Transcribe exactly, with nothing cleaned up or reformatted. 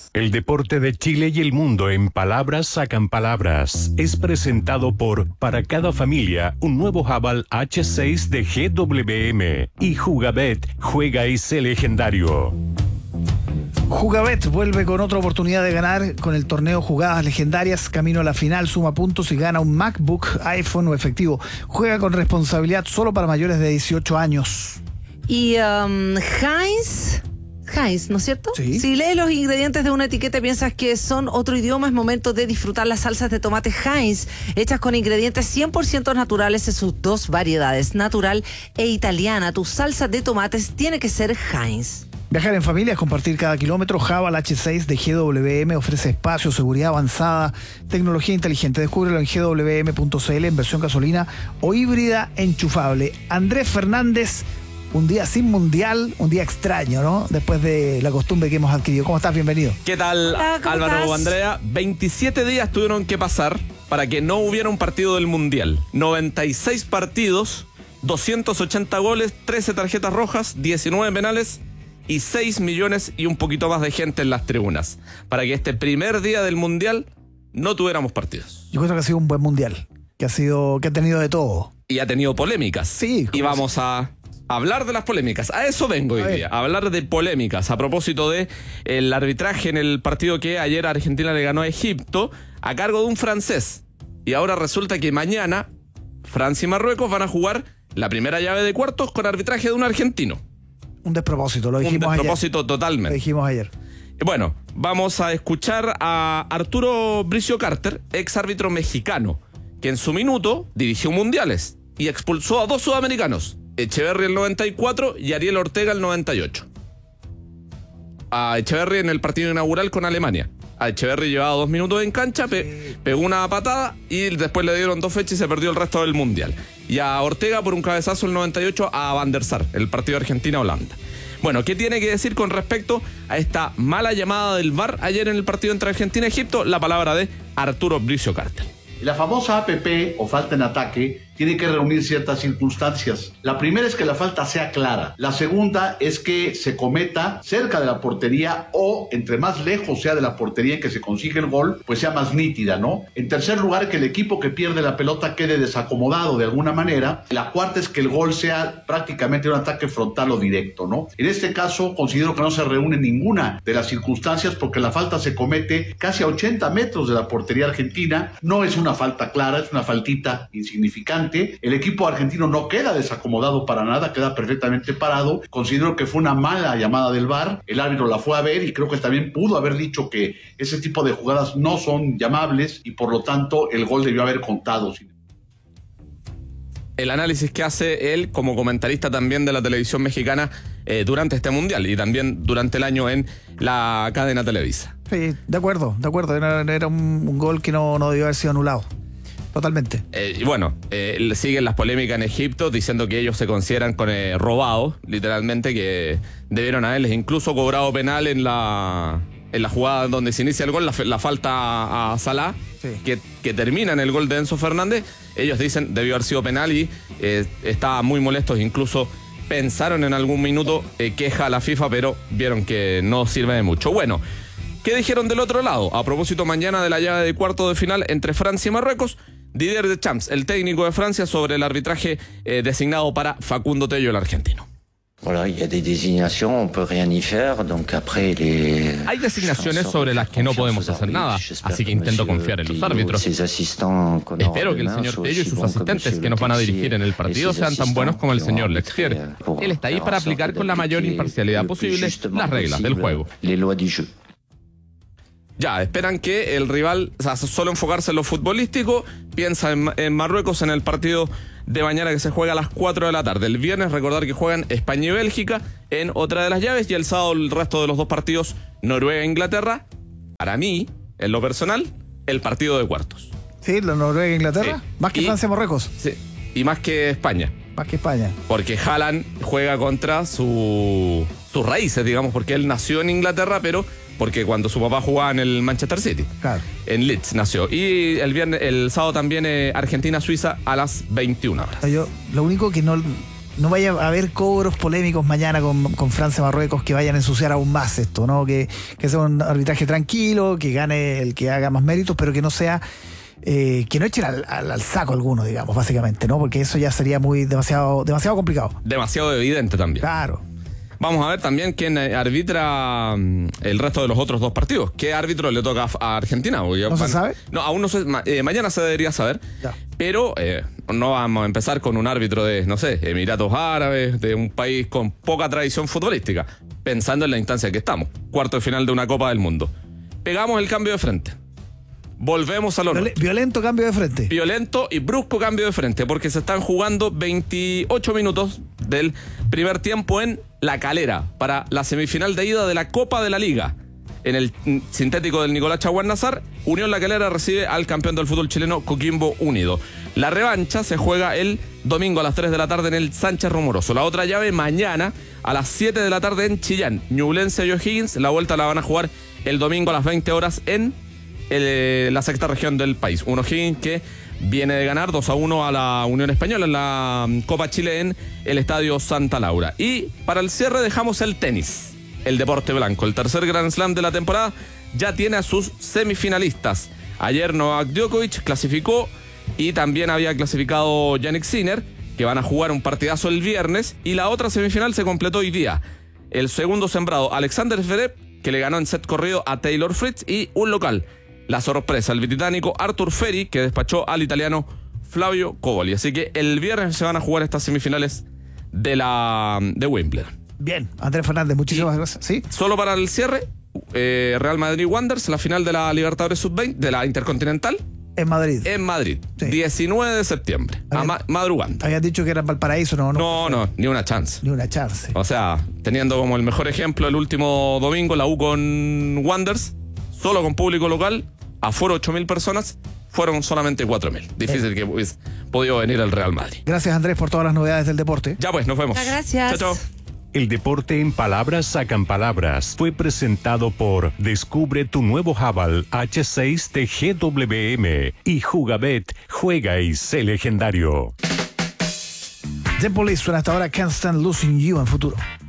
El deporte de Chile y el mundo en palabras sacan palabras. Es presentado por Para cada familia, un nuevo Haval H seis de G W M. Y Jugabet, juega y sé legendario. Jugabet vuelve con otra oportunidad de ganar con el torneo Jugadas Legendarias. Camino a la final, suma puntos y gana un MacBook, iPhone o efectivo. Juega con responsabilidad solo para mayores de dieciocho años. Y um, Heinz... Heinz, ¿no es cierto? Sí. Si lees los ingredientes de una etiqueta y piensas que son otro idioma, es momento de disfrutar las salsas de tomate Heinz, hechas con ingredientes cien por ciento naturales en sus dos variedades, natural e italiana. Tu salsa de tomates tiene que ser Heinz. Viajar en familia es compartir cada kilómetro. Haval H seis de G W M ofrece espacio, seguridad avanzada, tecnología inteligente. Descúbrelo en G W M punto C L en versión gasolina o híbrida enchufable. Andrés Fernández, un día sin mundial, un día extraño, ¿no? Después de la costumbre que hemos adquirido. ¿Cómo estás? Bienvenido. ¿Qué tal, Hola, ¿cómo Álvaro estás? o Andrea? veintisiete días tuvieron que pasar para que no hubiera un partido del mundial. noventa y seis partidos, doscientos ochenta goles, trece tarjetas rojas, diecinueve penales y seis millones y un poquito más de gente en las tribunas. Para que este primer día del mundial no tuviéramos partidos. Yo creo que ha sido un buen mundial, que ha sido, que ha tenido de todo. Y ha tenido polémicas. Sí, Y vamos a hablar de las polémicas. A eso vengo hoy A ver. día. A hablar de polémicas. A propósito de el arbitraje en el partido que ayer Argentina le ganó a Egipto a cargo de un francés. Y ahora resulta que mañana Francia y Marruecos van a jugar la primera llave de cuartos con arbitraje de un argentino. Un despropósito, lo Un dijimos despropósito ayer. Lo totalmente. dijimos ayer. Bueno, vamos a escuchar a Arturo Bricio Carter, ex árbitro mexicano, que en su minuto dirigió mundiales y expulsó a dos sudamericanos, Echeverri el noventa y cuatro y Ariel Ortega el noventa y ocho. A Echeverri en el partido inaugural con Alemania. A Echeverri llevaba dos minutos en cancha, pe- pegó una patada y después le dieron dos fechas y se perdió el resto del mundial. Y a Ortega por un cabezazo el noventa y ocho a Van der Sar, el partido Argentina-Holanda. Bueno, ¿qué tiene que decir con respecto a esta mala llamada del V A R ayer en el partido entre Argentina y Egipto? La palabra de Arturo Bricio Carter. La famosa A P P o falta en ataque tiene que reunir ciertas circunstancias. La primera es que la falta sea clara. La segunda es que se cometa cerca de la portería o entre más lejos sea de la portería en que se consigue el gol, pues sea más nítida, ¿no? En tercer lugar, que el equipo que pierde la pelota quede desacomodado de alguna manera. La cuarta es que el gol sea prácticamente un ataque frontal o directo, ¿no? En este caso, considero que no se reúne ninguna de las circunstancias porque la falta se comete casi a ochenta metros de la portería argentina. No es una falta clara, es una faltita insignificante. El equipo argentino no queda desacomodado para nada, queda perfectamente parado. Considero que fue una mala llamada del V A R. El árbitro la fue a ver y creo que también pudo haber dicho que ese tipo de jugadas no son llamables y por lo tanto el gol debió haber contado. El análisis que hace él como comentarista también de la televisión mexicana eh, durante este mundial y también durante el año en la cadena Televisa. Sí, de acuerdo, de acuerdo. Era, era un, un gol que no, no debió haber sido anulado. Totalmente. Eh, y bueno, eh, siguen las polémicas en Egipto diciendo que ellos se consideran con, eh, robados, literalmente, que debieron haberles incluso cobrado penal en la, en la jugada donde se inicia el gol, la, la falta a, a Salah, Sí. que, que termina en el gol de Enzo Fernández. Ellos dicen debió haber sido penal y eh, estaban muy molestos, incluso pensaron en algún minuto eh, queja a la FIFA, pero vieron que no sirve de mucho. Bueno, ¿qué dijeron del otro lado? A propósito mañana de la llave de cuarto de final entre Francia y Marruecos, Didier Deschamps, el técnico de Francia, sobre el arbitraje eh, designado para Facundo Tello, el argentino. Voilà, il y a des désignations, on peut rien y faire, donc après les... Hay designaciones sobre las que no podemos hacer nada, así que intento confiar en los árbitros. Espero que el señor Tello y sus asistentes que nos van a dirigir en el partido sean tan buenos como el señor Lexier. Él está ahí para aplicar con la mayor imparcialidad posible las reglas del juego. Ya, esperan que el rival, o sea, solo enfocarse en lo futbolístico, piensa en, en Marruecos en el partido de mañana que se juega a las cuatro de la tarde. El viernes, recordar que juegan España y Bélgica en otra de las llaves, y el sábado el resto de los dos partidos, Noruega e Inglaterra. Para mí, en lo personal, el partido de cuartos. Sí, la Noruega e Inglaterra. Sí. Más que Y- Francia y Marruecos. Sí, y más que España. Más que España. Porque Haaland juega contra su, sus raíces, digamos, porque él nació en Inglaterra, pero porque cuando su papá jugaba en el Manchester City. Claro. En Leeds nació. Y el viernes, el sábado también eh, Argentina-Suiza a las veintiuna horas. Yo, lo único que no, no vaya a haber cobros polémicos mañana con, con Francia Marruecos que vayan a ensuciar aún más esto, ¿no? Que, que sea un arbitraje tranquilo, que gane el que haga más méritos, pero que no sea eh, que no echen al, al, al saco alguno, digamos, básicamente, ¿no? Porque eso ya sería muy demasiado demasiado complicado. Demasiado evidente también. Claro. Vamos a ver también quién arbitra el resto de los otros dos partidos. ¿Qué árbitro le toca a Argentina? ¿No se sabe? No, aún no se... Eh, mañana se debería saber. Ya. Pero eh, no vamos a empezar con un árbitro de, no sé, Emiratos Árabes, de un país con poca tradición futbolística, pensando en la instancia en que estamos. Cuarto de final de una Copa del Mundo. Pegamos el cambio de frente. Volvemos a lo Viol- Violento cambio de frente. Violento y brusco cambio de frente, porque se están jugando veintiocho minutos del primer tiempo en La Calera para la semifinal de ida de la Copa de la Liga. En el sintético del Nicolás Chaguán Nazar, Unión La Calera recibe al campeón del fútbol chileno, Coquimbo Unido. La revancha se juega el domingo a las tres de la tarde en el Sánchez Romoroso. La otra llave mañana a las siete de la tarde en Chillán. Ñublense y O'Higgins, la vuelta la van a jugar el domingo a las veinte horas en el, la sexta región del país. Un O'Higgins que viene de ganar dos a uno a la Unión Española en la Copa Chile en el Estadio Santa Laura. Y para el cierre dejamos el tenis. El deporte blanco, el tercer Grand Slam de la temporada, ya tiene a sus semifinalistas. Ayer Novak Djokovic clasificó y también había clasificado Jannik Sinner, que van a jugar un partidazo el viernes, y la otra semifinal se completó hoy día. El segundo sembrado, Alexander Zverev, que le ganó en set corrido a Taylor Fritz, y un local, la sorpresa, el británico Arthur Ferry, que despachó al italiano Flavio Cobolli. Así que el viernes se van a jugar estas semifinales de la de Wimbledon. Bien, Andrés Fernández, muchísimas y gracias. ¿Sí? Solo para el cierre, eh, Real Madrid Wanderers, la final de la Libertadores sub veinte, de la Intercontinental, En Madrid. en Madrid, Sí. diecinueve de septiembre, a ma- madrugando. Habían dicho que era en Valparaíso, no, no. No, no, ni una chance. Ni una chance. O sea, teniendo como el mejor ejemplo el último domingo, la U con Wanderers, solo con público local, aforo ocho mil personas, fueron solamente cuatro mil. Difícil que hubiese podido venir el Real Madrid. Gracias, Andrés, por todas las novedades del deporte. Ya pues, nos vemos. Muchas gracias. Chao, chao. El deporte en palabras sacan palabras. Fue presentado por Descubre tu nuevo Haval H seis de G W M y Jugabet, juega y sé legendario. The Police suena hasta ahora Can't Stand Losing You en futuro.